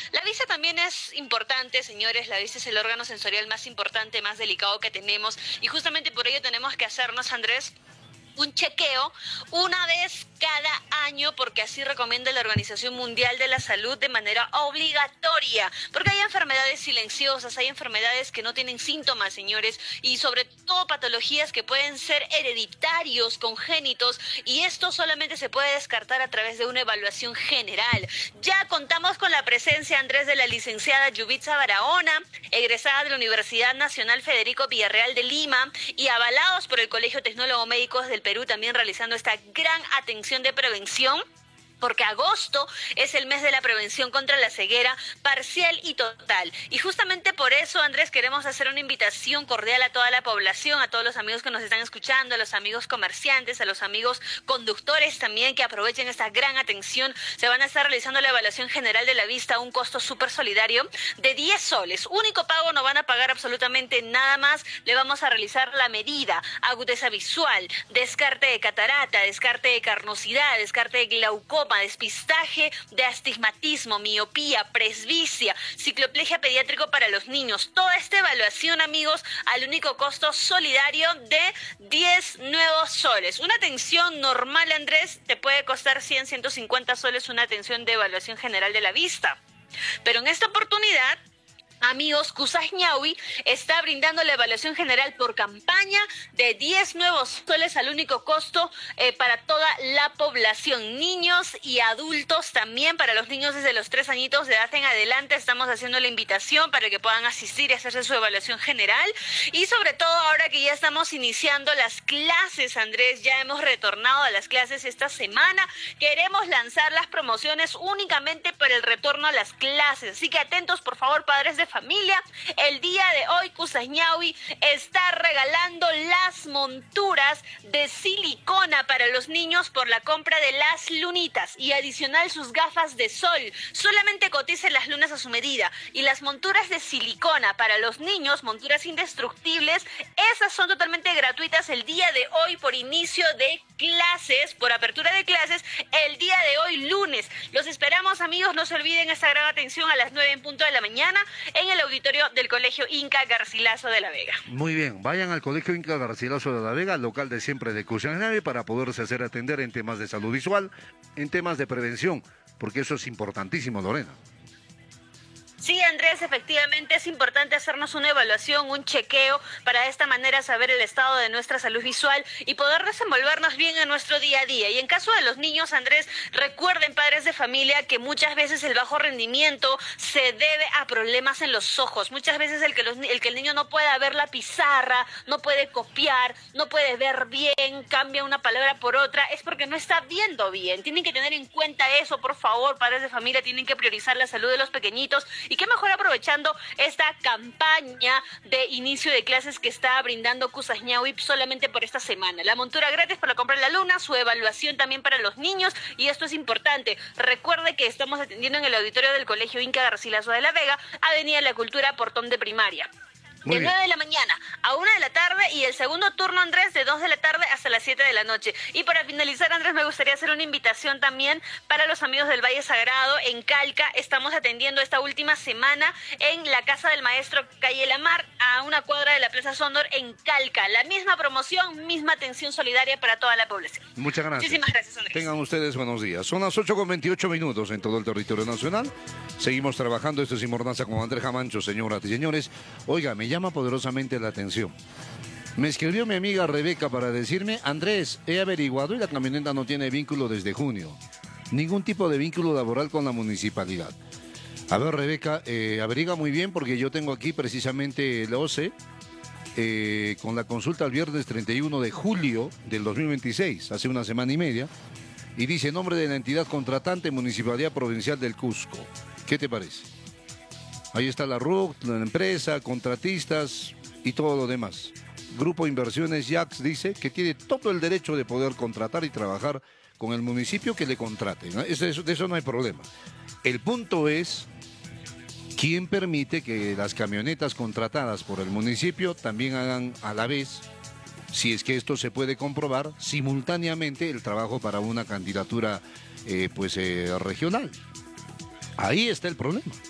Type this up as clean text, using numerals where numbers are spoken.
La vista también es importante, señores. La vista es el órgano sensorial más importante, más delicado que tenemos. Y justamente por ello tenemos que hacernos, Andrés, un chequeo una vez cada año, porque así recomienda la Organización Mundial de la Salud de manera obligatoria, porque hay enfermedades silenciosas, hay enfermedades que no tienen síntomas, señores, y sobre todo patologías que pueden ser hereditarios, congénitos, y esto solamente se puede descartar a través de una evaluación general. Ya contamos con la presencia, Andrés, de la licenciada Yubitsa Barahona, egresada de la Universidad Nacional Federico Villarreal de Lima, y avalados por el Colegio Tecnólogo Médicos del Perú, también realizando esta gran atención de prevención, porque agosto es el mes de la prevención contra la ceguera parcial y total. Y justamente por eso, Andrés, queremos hacer una invitación cordial a toda la población, a todos los amigos que nos están escuchando, a los amigos comerciantes, a los amigos conductores también, que aprovechen esta gran atención. Se van a estar realizando la evaluación general de la vista a un costo súper solidario de 10 soles. Único pago, no van a pagar absolutamente nada más. Le vamos a realizar la medida, agudeza visual, descarte de catarata, descarte de carnosidad, descarte de glaucoma, despistaje de astigmatismo, miopía, presbicia, cicloplegia pediátrico para los niños. Toda esta evaluación, amigos, al único costo solidario de 10 nuevos soles. Una atención normal, Andrés, te puede costar 100, 150 soles una atención de evaluación general de la vista. Pero en esta oportunidad, amigos, Cusas Ñaui está brindando la evaluación general por campaña de 10 nuevos soles al único costo para toda la población, niños y adultos también. Para los niños desde los 3 añitos de edad en adelante estamos haciendo la invitación para que puedan asistir y hacerse su evaluación general. Y sobre todo ahora que ya estamos iniciando las clases, Andrés, ya hemos retornado a las clases esta semana, queremos lanzar las promociones únicamente para el retorno a las clases. Así que atentos, por favor, padres de familia. El día de hoy, Cusas Ñaui está regalando las monturas de silicona para los niños por la compra de las lunitas y adicional sus gafas de sol. Solamente cotice las lunas a su medida. Y las monturas de silicona para los niños, monturas indestructibles, esas son totalmente gratuitas el día de hoy por inicio de clases, por apertura de clases, el día de hoy lunes. Los esperamos, amigos, no se olviden esta gran atención a las 9 en punto de la mañana en el auditorio del Colegio Inca Garcilaso de la Vega. Muy bien, vayan al Colegio Inca Garcilaso de la Vega, local de siempre de Cusas Ñaui, para poderse hacer atender en temas de salud visual, en temas de prevención, porque eso es importantísimo, Lorena. Sí, Andrés, efectivamente es importante hacernos una evaluación, un chequeo, para de esta manera saber el estado de nuestra salud visual y poder desenvolvernos bien en nuestro día a día. Y en caso de los niños, Andrés, recuerden, padres de familia, que muchas veces el bajo rendimiento se debe a problemas en los ojos. Muchas veces el que el niño no pueda ver la pizarra, no puede copiar, no puede ver bien, cambia una palabra por otra, es porque no está viendo bien. Tienen que tener en cuenta eso, por favor, padres de familia, tienen que priorizar la salud de los pequeñitos. Y qué mejor aprovechando esta campaña de inicio de clases que está brindando Cusas Ñaui solamente por esta semana. La montura gratis para comprar la luna, su evaluación también para los niños, y esto es importante. Recuerde que estamos atendiendo en el auditorio del Colegio Inca Garcilaso de la Vega, Avenida La Cultura, Portón de Primaria. De 9 de la mañana a 1 de la tarde, y el segundo turno, Andrés, de 2 de la tarde hasta las 7 de la noche. Y para finalizar, Andrés, me gustaría hacer una invitación también para los amigos del Valle Sagrado en Calca. Estamos atendiendo esta última semana en la Casa del Maestro, calle La Mar, a una cuadra de la Plaza Sondor en Calca. La misma promoción, misma atención solidaria para toda la población. Muchas gracias. Muchísimas gracias, Andrés. Tengan ustedes buenos días. Son las 8:28 en todo el territorio nacional. Seguimos trabajando. Esto es Mordaza con Andrés Jamancho, señoras y señores. Oiga, me llama poderosamente la atención. Me escribió mi amiga Rebeca para decirme: Andrés, he averiguado y la camioneta no tiene vínculo desde junio. Ningún tipo de vínculo laboral con la municipalidad. A ver, Rebeca, averigua muy bien, porque yo tengo aquí precisamente el OCE con la consulta el viernes 31 de julio del 2026, hace una semana y media, y dice: nombre de la entidad contratante, Municipalidad Provincial del Cusco. ¿Qué te parece? Ahí está la RUC, la empresa, contratistas y todo lo demás. Grupo Inversiones Yax dice que tiene todo el derecho de poder contratar y trabajar con el municipio que le contrate, ¿no? De eso no hay problema. El punto es: ¿quién permite que las camionetas contratadas por el municipio también hagan a la vez, si es que esto se puede comprobar, simultáneamente el trabajo para una candidatura regional? Ahí está el problema.